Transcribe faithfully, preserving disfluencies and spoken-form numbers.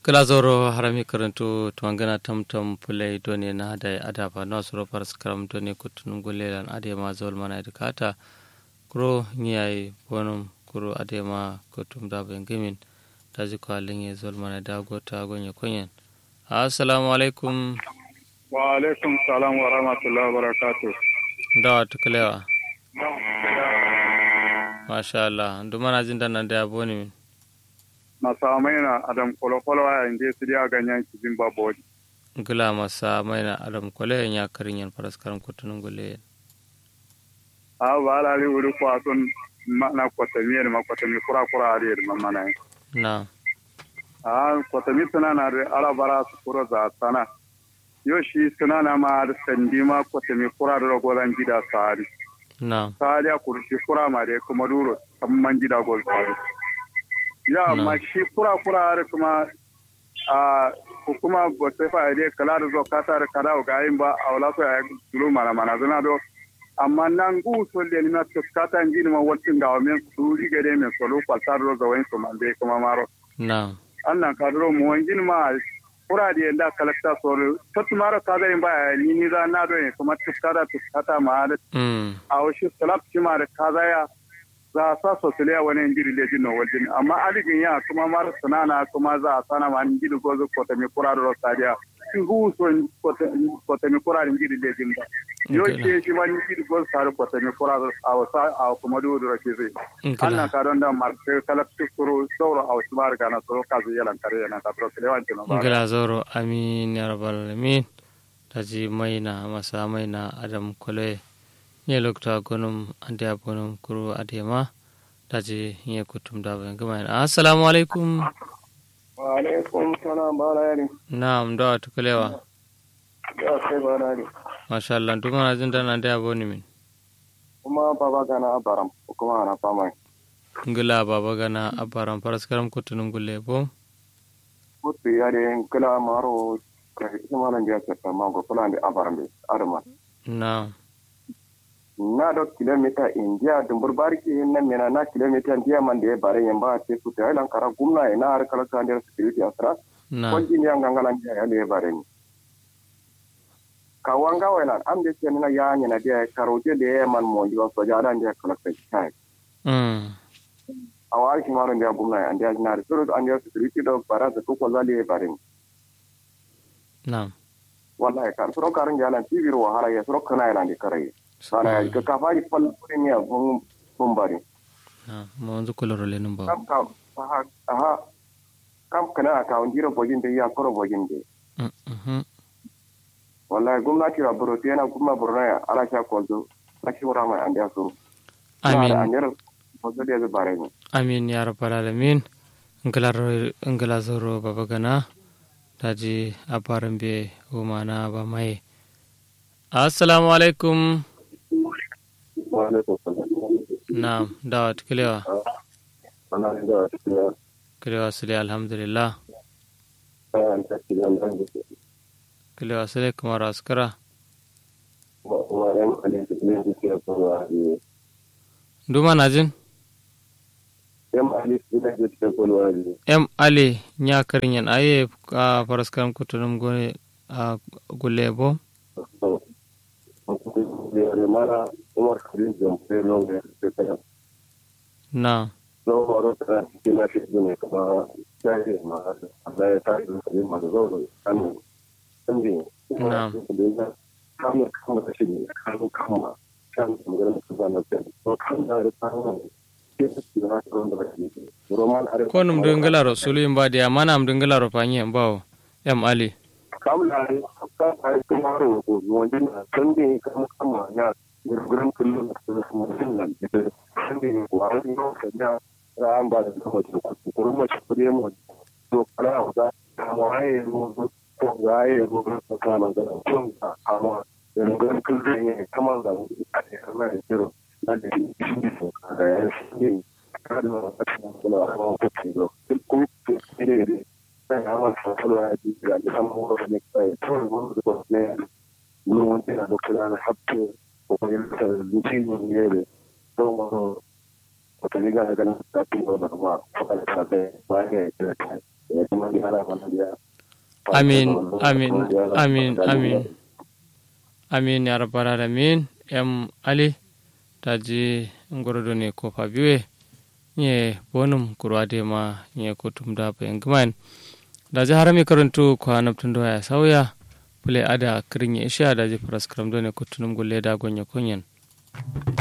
Glazoro harami karanto tuangana tamtam pulai doni na hada adapa no soro paras karam doni kutunun gulelan adema zol mana edukata kuro nyai bonum kuro adema kutum da bengimin taji ko alinge zol mana da gota gonye konyen. Assalamu alaikum. Wa alaikum salam wa rahmatullahi wa barakatuh. Ndawa tukalewa. Masha Allah. Ndumana zinda na da aboni min. Masa maina Adam Kolokolo ya inje su dia ganyan ki Zimbabwe. Gula masa maina Adam Kole ya karinyan paras karam kutunun gule. A wala li wuri ko asun na kwatami ma kwatami kura kura ari mamana. Na. A kwatami tana na ala bara su kura za sana. Yo shi tana na ma da sandi ma kwatami kura da golan gida sari. Na. Sari a kurshi kura ma da kuma duro amman gida gol sari. Ya amma shi kura kura har kuma a hukuma ba ta fa ide kala da zo kata da kada ga yin ba a wala so ya dulu mana mana zana do amma nan gu so le ni na to kata ngini ma watin da men su riga de men solo kwalta do zo wayin so man be kuma maro na annan ka do mu wangin ma kura da da kalakta so to tumaro ka da ba ni ni da na do kuma tuskada tuskata ma da mm a washi salap ma da kaza ya za a sa sosai wani injiri lejin na wajen amma aligin ya kuma mara sanana kuma za a sana ma injiri gozo kota mai kura da rosariya in hu so kota mai kura da injiri lejin ba yau ce shi ma injiri gozo sare kota mai kura a wasa a kuma da wadda rake zai an na karon da masu kalafci kuro sauro a wasu mara gana tsoro kazu yalan kare yana ta tsoro kilewancin na ba. Ngila zoro amin ya rabbal alamin taji maina masa maina Adam Kole. Nye lokta gonum ande abonum kuru adema taji nye kutum da ban gama. Assalamu alaikum. Wa alaikum salam barani. Naam ndo tukelewa. Ya sai barani. Masha Allah nduma na zinda na ande aboni min. Kuma baba gana abaram kuma ana fama. Ngila baba gana abaram paraskaram kutunun gulle bo. Mutu yare ngila maro ka kuma nan ya ta mango kula ande abaram be arma. Naam. Na do kilomita india dumbur barki na mena na kilomita india man de bare yamba te ku ta lan kara gumna ina har kala ka der security asra ko jini yang ngala ndia ya le bare ni ka wanga wala am de ken na ya ni na de karoje de man mo ndi so ja dan de kala ka kai mm awal shi maro ndia gumna ya ndia na suru andia security do para to ko le bare ni naam wallahi kan suru karan jalan tibiro wahala ya suru kana ila ndi kare sana ka kafari pal purin ya bun bumbari na mo nzu koloro le numba kam kam aha aha kam kana ka ndiro bojin de ya koro bojin de mhm wallahi gwamnati wa buro tena kuma burna ya ala sha koldo laki wara mai anda so amin anero bodo de bare ni amin ya rabbal alamin ngala ngala zoro baba gana taji aparambe umana ba mai. Assalamu alaikum. Naam, dawa tukelewa. Kelewa sile alhamdulillah. Kelewa sile kumara askara. Nduma najin? M Ali nya karinyan aye a faraskaram kutunum gole a gulebo. Na. No, oro tra kila kitu ni kama chai ma ada tai ni ma zo kan tambi. Na. Kama kama tashi kama kama kan magana kubana ten. To kan da ta ko num dungala ro sulu imba dia mana am dungala ro panye mbawo M Ali kamla ka ai kumaro ko wonde sande kama kama ya gurgurun kullu mu dinnan sande ko wani no kanya ran ba da ko ko mu shukure mu to kala da mu ai mu ko ai mu ko kana da kun amma gurgurun kullu ne kama da ai Allah ya tsiro na da shi ko da ya shi kada ma ka kula da ko ko ko ne sai amma kula da shi da amma ko ne kai to mu ko ne mu wanda da kula da habbe ko ko ne da mutum ne ne to mu ko ta ga ga na ta ko da ba ko ka ta da ba ne da ya kuma gyara mana da amin amin amin amin amin ya rabbal alamin em ali taji ngorodo ne ko fabiwe nye bonum kurwade ma nye kutum da bayan gman da ji harami karantu ko anabtun do ya sauya pule ada kirin ya isha da ji praskram do ne kutunum gulle da gonya kunyen